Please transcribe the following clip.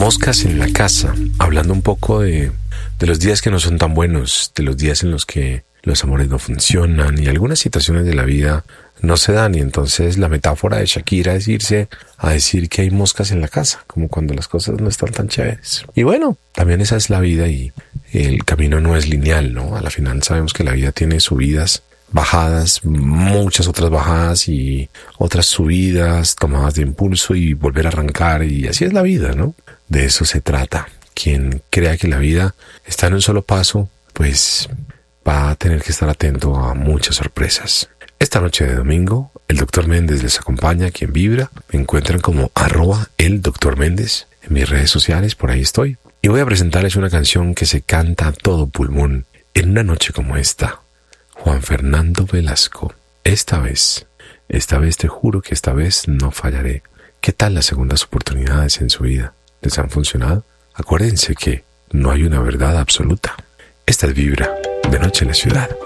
Moscas en la casa, hablando un poco de los días que no son tan buenos, de los días en los que los amores no funcionan y algunas situaciones de la vida no se dan, y entonces la metáfora de Shakira es irse a decir que hay moscas en la casa, como cuando las cosas no están tan chéveres. Y bueno, también esa es la vida y el camino no es lineal, ¿no? A la final sabemos que la vida tiene subidas, bajadas, muchas otras bajadas y otras subidas, tomadas de impulso y volver a arrancar, y así es la vida, ¿no? De eso se trata. Quien crea que la vida está en un solo paso, pues va a tener que estar atento a muchas sorpresas. Esta noche de domingo, el Dr. Méndez les acompaña aquí en Vibra. Me encuentran como @el Dr. Méndez en mis redes sociales, por ahí estoy. Y voy a presentarles una canción que se canta a todo pulmón en una noche como esta. Juan Fernando Velasco. Esta vez te juro que esta vez no fallaré. ¿Qué tal las segundas oportunidades en su vida? ¿Les han funcionado? Acuérdense que no hay una verdad absoluta. Esta es Vibra, de noche en la ciudad.